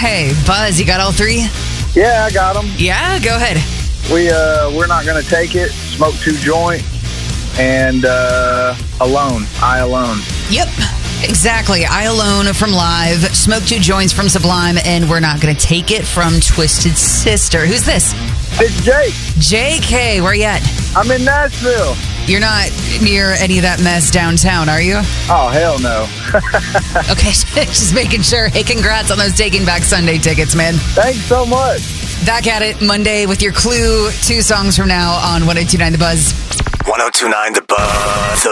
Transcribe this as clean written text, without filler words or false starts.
Okay, Buzz, you got all three? Yeah, I got them. Yeah, go ahead. We're not gonna take it. Smoke two joint and alone. I alone. Yep, exactly. I Alone from Live, Smoke Two Joints from Sublime, and We're Not Gonna Take It from Twisted Sister. Who's this? It's Jake. JK, where you at? I'm in Nashville. You're not near any of that mess downtown, are you? Oh, hell no. Okay, just making sure. Hey, congrats on those Taking Back Sunday tickets, man. Thanks so much. Back at it Monday with your Clue 2 songs from now on 102.9 The Buzz. 102.9 The Buzz. The